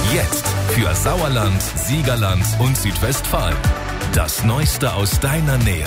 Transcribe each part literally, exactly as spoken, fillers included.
Jetzt für Sauerland, Siegerland und Südwestfalen. Das Neueste aus deiner Nähe.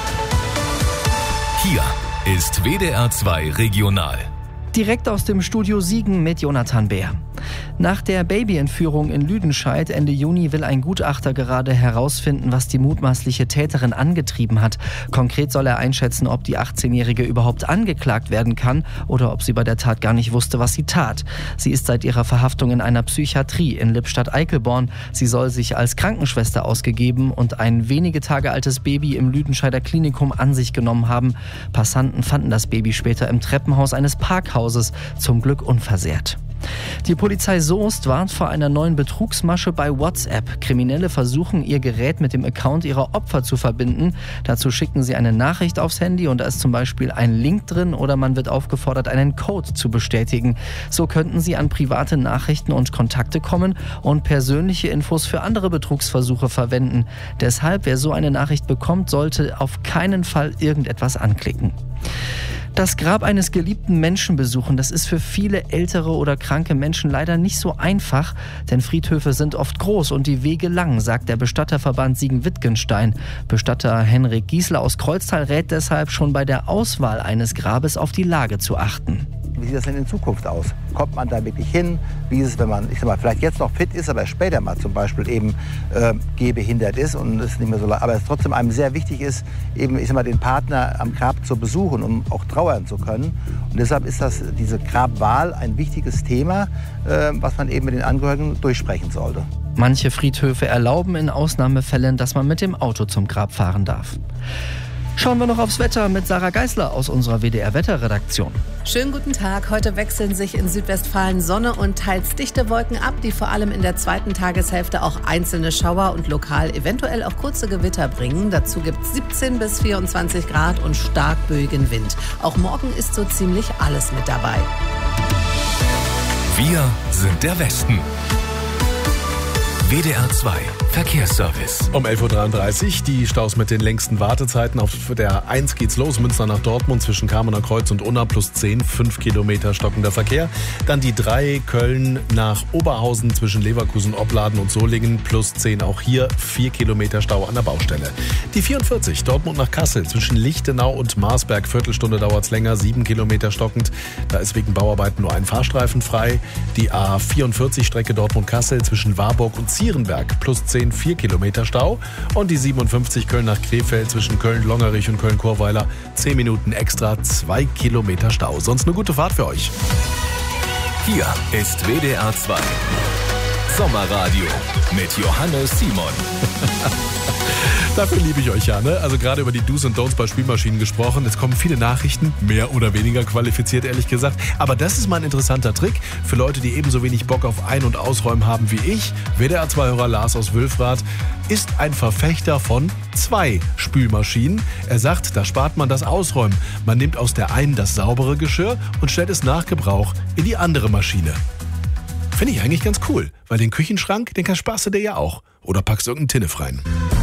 Hier ist W D R zwei Regional. Direkt aus dem Studio Siegen mit Jonathan Bär. Nach der Babyentführung in Lüdenscheid Ende Juni will ein Gutachter gerade herausfinden, was die mutmaßliche Täterin angetrieben hat. Konkret soll er einschätzen, ob die achtzehnjährige überhaupt angeklagt werden kann oder ob sie bei der Tat gar nicht wusste, was sie tat. Sie ist seit ihrer Verhaftung in einer Psychiatrie in Lippstadt-Eickelborn. Sie soll sich als Krankenschwester ausgegeben und ein wenige Tage altes Baby im Lüdenscheider Klinikum an sich genommen haben. Passanten fanden das Baby später im Treppenhaus eines Parkhauses, zum Glück unversehrt. Die Polizei Soest warnt vor einer neuen Betrugsmasche bei WhatsApp. Kriminelle versuchen, ihr Gerät mit dem Account ihrer Opfer zu verbinden. Dazu schicken sie eine Nachricht aufs Handy und da ist zum Beispiel ein Link drin oder man wird aufgefordert, einen Code zu bestätigen. So könnten sie an private Nachrichten und Kontakte kommen und persönliche Infos für andere Betrugsversuche verwenden. Deshalb, wer so eine Nachricht bekommt, sollte auf keinen Fall irgendetwas anklicken. Das Grab eines geliebten Menschen besuchen, das ist für viele ältere oder kranke Menschen leider nicht so einfach, denn Friedhöfe sind oft groß und die Wege lang, sagt der Bestatterverband Siegen-Wittgenstein. Bestatter Henrik Giesler aus Kreuztal rät deshalb schon bei der Auswahl eines Grabes auf die Lage zu achten. Wie sieht das denn in Zukunft aus? Kommt man da wirklich hin? Wie ist es, wenn man, ich sag mal, vielleicht jetzt noch fit ist, aber später mal zum Beispiel eben äh, gehbehindert ist und es nicht mehr so, aber es trotzdem einem sehr wichtig ist, eben, ich sag mal, den Partner am Grab zu besuchen, um auch trauern zu können. Und deshalb ist das, diese Grabwahl ein wichtiges Thema, äh, was man eben mit den Angehörigen durchsprechen sollte. Manche Friedhöfe erlauben in Ausnahmefällen, dass man mit dem Auto zum Grab fahren darf. Schauen wir noch aufs Wetter mit Sarah Geisler aus unserer W D R-Wetterredaktion. Schönen guten Tag. Heute wechseln sich in Südwestfalen Sonne und teils dichte Wolken ab, die vor allem in der zweiten Tageshälfte auch einzelne Schauer und lokal eventuell auch kurze Gewitter bringen. Dazu gibt es siebzehn bis vierundzwanzig Grad und stark böigen Wind. Auch morgen ist so ziemlich alles mit dabei. Wir sind der Westen. W D R zwei Verkehrsservice. Um elf Uhr dreiunddreißig die Staus mit den längsten Wartezeiten. Auf der eins geht's los, Münster nach Dortmund zwischen Kamener Kreuz und Unna plus zehn, fünf Kilometer stockender Verkehr. Dann die drei Köln nach Oberhausen zwischen Leverkusen, Opladen und Solingen plus zehn, auch hier vier Kilometer Stau an der Baustelle. Die vierundvierzig Dortmund nach Kassel zwischen Lichtenau und Marsberg, Viertelstunde dauert's länger, sieben Kilometer stockend. Da ist wegen Bauarbeiten nur ein Fahrstreifen frei. Die A vierundvierzig Strecke Dortmund-Kassel zwischen Warburg und Zierenberg plus zehn, vier Kilometer Stau. Und die siebenundfünfzig Köln nach Krefeld zwischen Köln-Longerich und Köln-Chorweiler zehn Minuten extra, zwei Kilometer Stau. Sonst eine gute Fahrt für euch. Hier ist W D R zwei Sommerradio mit Johannes Simon. Dafür liebe ich euch ja, ne? Also gerade über die Do's und Don'ts bei Spülmaschinen gesprochen. Es kommen viele Nachrichten, mehr oder weniger qualifiziert, ehrlich gesagt. Aber das ist mal ein interessanter Trick für Leute, die ebenso wenig Bock auf Ein- und Ausräumen haben wie ich. W D R zwei-Hörer Lars aus Wülfrath ist ein Verfechter von zwei Spülmaschinen. Er sagt, da spart man das Ausräumen. Man nimmt aus der einen das saubere Geschirr und stellt es nach Gebrauch in die andere Maschine. Finde ich eigentlich ganz cool, weil den Küchenschrank, den sparst du dir ja auch. Oder packst irgendeinen Tinnef rein.